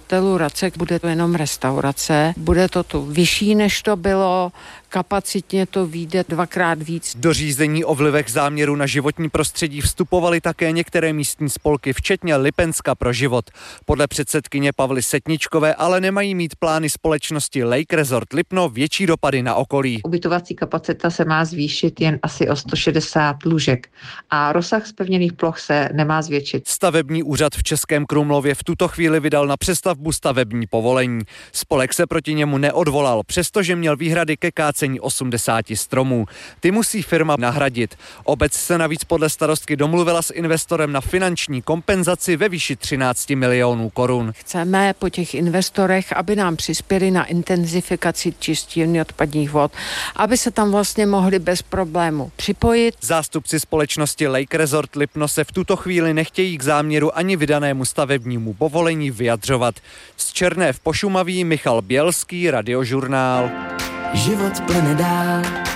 hotelu Racek bude to jenom restaurace, bude to tu vyšší, než to bylo, kapacitně to vyjde 2x víc. Do řízení o vlivech záměru na životní prostředí vstupovaly také některé místní spolky, včetně Lipenska pro život. Podle předsedkyně Pavly Setničkové ale nemají mít plány společnosti Lake Resort Lipno větší dopady na okolí. Ubytovací kapacita se má zvýšit jen asi o 160 lůžek a rozsah zpevněných ploch se nemá zvětšit. Stavební úřad v Českém Krumlově v tuto chvíli vydal na přestavbu stavební povolení. Spolek se proti němu neodvolal, přestože měl výhrady ke kácení 80 stromů. Ty musí firma nahradit. Obec se navíc podle starostky domluvila s investorem na finanční kompenzaci ve výši 13 milionů korun. Chceme po těch investorech, aby nám přispěli na intenzifikaci čistírny odpadních vod, aby se tam vlastně mohli bez problému připojit. Zástupci společnosti Lake Resort Lipno se v tuto chvíli nechtějí k záměru ani vydanému stavebnímu povolení vyjadřovat. Z Černé v Pošumaví Michal Bělský, Radiožurnál. Život plyne dál.